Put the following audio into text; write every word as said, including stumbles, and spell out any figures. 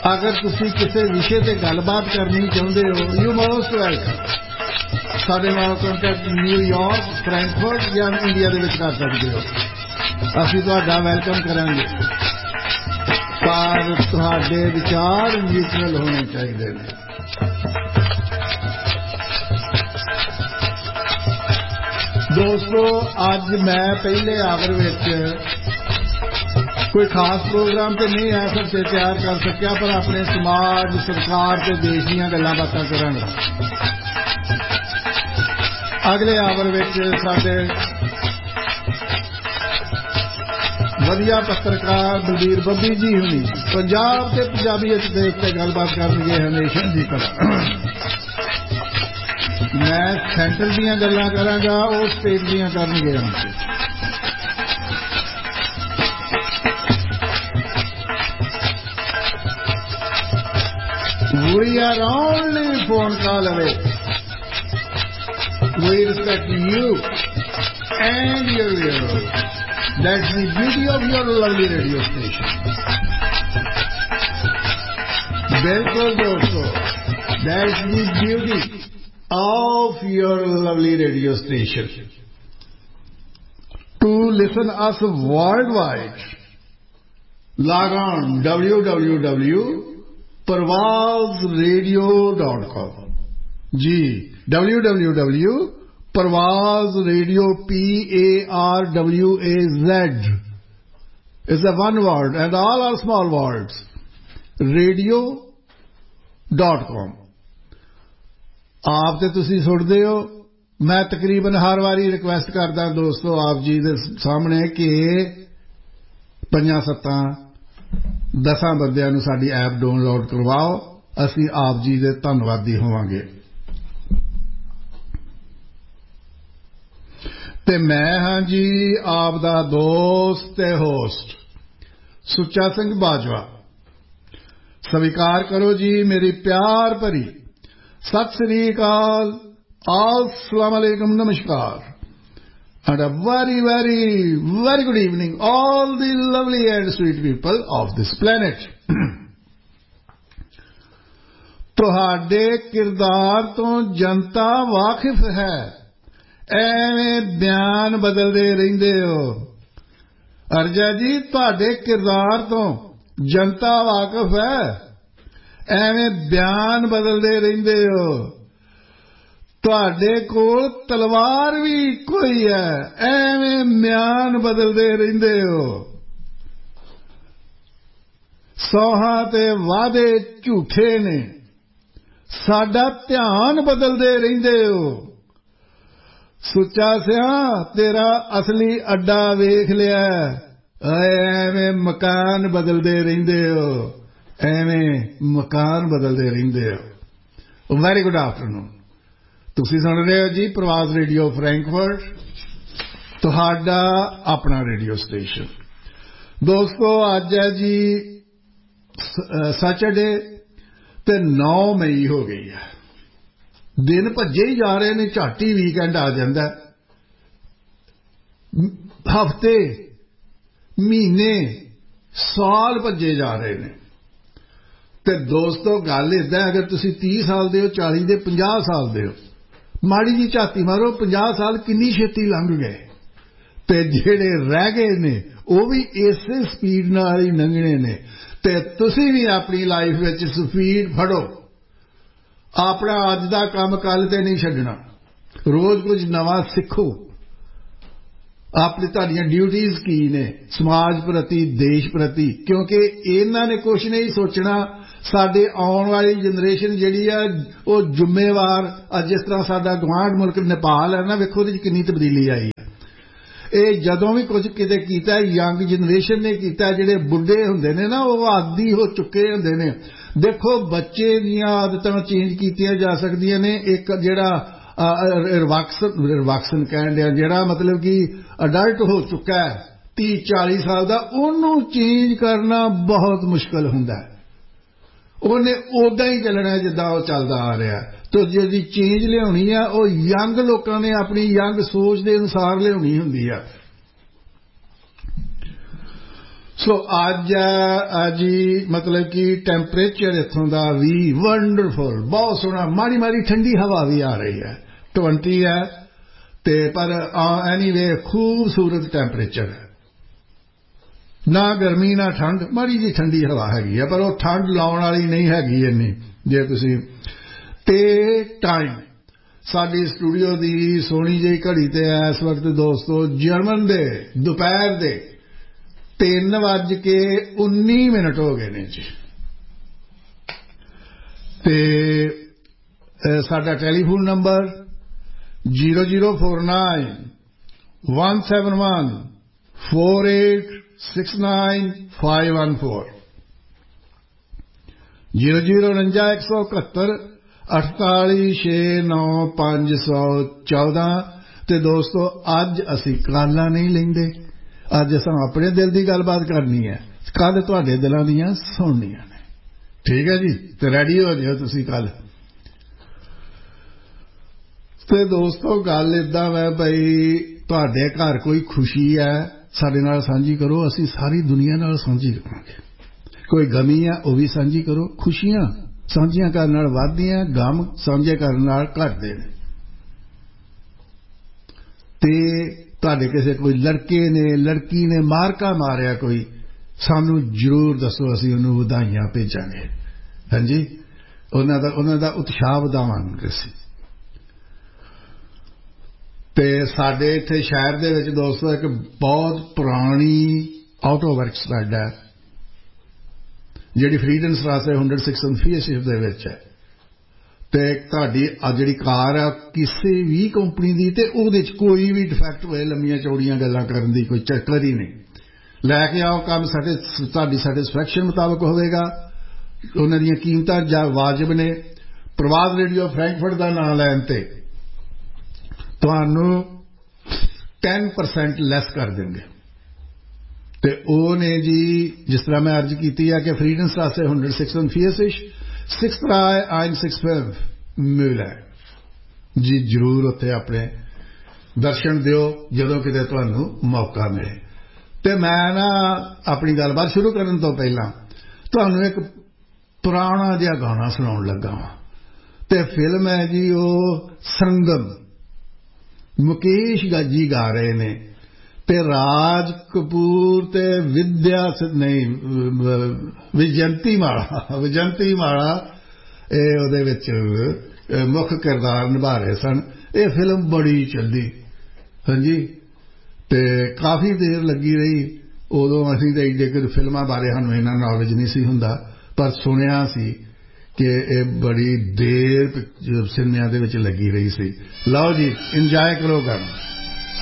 अगर तुसी किसी विषय से गलबात करनी चाहते हो, यू मोस्ट वेलकम। साडे नाल कॉन्टैक्ट न्यूयॉर्क, फ्रैंकफर्ट या इंडिया दे विच कर सकते हो। असीं तुहाडा वेलकम करांगे, पर तुहाडे विचार न्यूट्रल होने चाहिए ने। दोस्तों, अज मैं पहले आवर विच कोई खास प्रोग्राम तो नहीं है सबसे तैयार कर सकिया, पर अपने समाज, सरकार ते देश दीयां गल्लां बातां करांगा। अगले आवर विच साडे वधिया पत्रकार बलबीर बब्बी जी हुणी पंजाब ते पंजाबीयत दे उत्ते गलबात करनगे हमेशा दी तरह। मैं सेंटर दीयां गल्लां करांगा, वो स्टेट दीयां करनगे हमसे। We are only phone call away. We respect you and your viewers. That's the beauty of your lovely radio station. Bilkul dosto, that's the beauty of your lovely radio station. To listen us worldwide, log on w w w परवाज़ radio dot com. Ji, w w w परवाज़ radio P A R W A Z is a one word and all are small words. radio dot com। आप ते तुसी सुनदे हो, मैं तकरीबन हर वारी request करदा दोस्तों आप जी दे सामने कि पंजा सत्तां दसां बंदियां नूं साडी ऐप डाउनलोड करवाओ, असीं आप जी दे धन्नवादी होवांगे। ते मैं हां जी आप दा दोस्त ते होस्ट सुच्चा सिंह बाजवा। स्वीकार करो जी मेरी प्यार भरी सत श्री अकाल, अस्सलाम वालेकुम, नमस्कार, and a very, very, very good evening, all the lovely and sweet people of this planet. तुहाडे किरदार तो जनता वाकिफ है, एवें बयान बदलते रहिंदे हो। अर्जा जी, तुहाडे किरदार तो जनता वाकिफ है, एवें बयान बदलते रहिंदे हो। तुहाडे कोल तलवार भी कोई है, एवें म्यान बदलते रहिंदे हो। सौहां ते वादे झूठे ने, साडा ध्यान बदलते रहिंदे हो। सुच्चा सिया तेरा असली अड्डा वेख लिया, एवें मकान बदलते रहिंदे हो, एवें मकान बदलते रहिंदे हो। Very good afternoon. तुसी सुन रहे हो जी प्रवास रेडियो फ्रैंकफर्ट, तुहाडा अपना रेडियो स्टेशन। दोस्तों, अज है जी सैटरडे ते नौ मई हो गई है। दिन भज्जे ही जा रहे ने, झाटी वीकेंड आ जाता, हफ्ते महीने साल भज्जे जा रहे ने। ते दोस्तों गल इदां, अगर तुसी तीस साल दे हो, चाली दे, पचास साल दे हो, माड़ी जी झाती मारो, पचास साल किन्नी छेती लंघ गए, ते जेड़े रह गए ने वो भी इसे स्पीड नाल ही लंघने ने। ते तुसी भी अपनी लाइफ विच स्पीड फड़ो, अपना अज दा काम कल ते नहीं छड्डना, रोज कुछ नवा सीखो। अपनी तुहाडीआं ड्यूटीज की ने समाज प्रति, देश प्रति, क्योंकि इन्हां ने कुछ नहीं सोचना। साडे आउण वाली जनरेशन जिहड़ी आ वो जिम्मेवार, अज जिस तरह साडा गवांढ मुल्क नेपाल है ना, वेखो उहदे च किन्नी तब्दीली आई है। ये जदों भी कुछ किते कीता यंग जनरेशन ने कीता, जिहड़े बुढ़े हुंदे ने ना वो आदी हो चुके हुंदे ने। देखो बच्चे दीयां आदतां चेंज कीतियां जा सकदियां ने। एक जिहड़ा रिवैक्सन रिवैक्सन कहण दिया, जिहड़ा मतलब कि अडल्ट हो चुका है तीस चालीस साल का, उन्होंने चेंज करना बहुत मुश्किल हुंदा है। उन्हें उदा ही चलना जिदा वो चलता आ रहा। तो जी चेंज लियानी है वो यंग लोगों ने अपनी यंग सोच के अनुसार लियानी हुंदी है। ਸੋ ਅੱਜ ਜੀ ਮਤਲਬ ਕਿ ਟੈਂਪਰੇਚਰ ਇੱਥੋਂ ਦਾ ਵੀ ਵੰਡਰਫੁਲ, ਬਹੁਤ ਸੋਹਣਾ, ਮਾੜੀ ਮਾੜੀ ਠੰਡੀ ਹਵਾ ਵੀ ਆ ਰਹੀ ਹੈ, ट्वेंटी है ते पर एनीवे खूबसूरत टैंपरेचर है, ना गर्मी ना ठंड, माड़ी जी ठंडी हवा हैगी है, पर वो ठंड लाने वाली नहीं हैगी इन्नी जे तुसी। ते टाइम साडी स्टूडियो दी सोहनी जी घड़ी ते इस वक्त दोस्तों जर्मन दे दोपहर दे तीन वज के उन्नी मिनट हो गए ने जी। ते साडा telephone number zero zero four nine one seven one four eight six nine five one four zero zero उनंजा एक सौ इकहत्तर अठताली छे नौ पांच सौ चौदह। ते दोस्तों अज असी काला नहीं लेंदे, अज असां अपने दिल की गलबात करनी है, कल तुहाडे दिलां दीयां सुननियां ने, ठीक है जी। तो रेडी हो जाओ तुसी कल। ते दोस्तों गल इदां है भाई, तुहाडे घर कोई खुशी है साडे नाल सांझी करो, असी सारी दुनिया नाल सांझी करांगे। कोई गमी है वह भी सांझी करो, खुशियां सांझियां करन नाल वधदियां, गम सांझे करन नाल घटदे ने। ते तुहाडे किसे कोई लड़के ने लड़की ने मारका मारिया कोई, सानू जरूर दसो, असी उन्हें वधाइयां भेजांगे। हाँ जी, उन्हां दा उन्हां दा उत्साह वधावांगे असी। ते साडे इत्थे शहर दे विच दोस्तों एक बहुत पुरानी ऑटो वर्कशॉप है जिहड़ी फ्रीडन सरासे हंड्रेड सिक्स फीएशिप दे विच है। ते तुहाडी आ जिहड़ी कार है किसी भी कंपनी दी, ते उहदे च कोई भी डिफैक्ट होए, लम्मियां चौड़ियां गल्लां करन दी कोई चक्कर ही नहीं। लैके आओ, काम साडे तुहाडी सैटिस्फैक्शन मुताबक होवेगा, उन्हां दीयां कीमतां जा वाजिब ने। प्रवाद रेडियो फ्रैंकफर्ट दा नाम लैण ते तुहानू टेन परसेंट लैस कर देंगे। ते ओ ने जी जिस तरह मैं अर्ज की है कि फ्रीडन सरासे हंड्रेड सिक्स फीएसिश सिक्स आइन सिक्स मिल है जी, जरूर उत्थे अपने दर्शन दियो जदों किते तुहानू मौका मिले। ते मैं ना अपनी गलबात शुरू करन तो पहला तुहानू एक पुराना जिहा गाना सुनाउण लगा वां। ते फिल्म है जी ओ संगम, मुकेश जी गा रहे ने, ते राज कपूर ते विद्या नहीं विजयंती माला विजयंती माला ए उहदे विच मुख किरदार निभा रहे सन। ये फिल्म बड़ी चलदी, हाँ जी, ते काफ़ी देर लगी रही। उदों असीं ते एडे कि फिल्मां बारे सानूं इन्ना नॉलेज नहीं सी हुंदा, पर सुनिया सी कि ये बड़ी देर सिनेमा दे विच लगी रही सी। लो जी, इंजॉय करो गाना।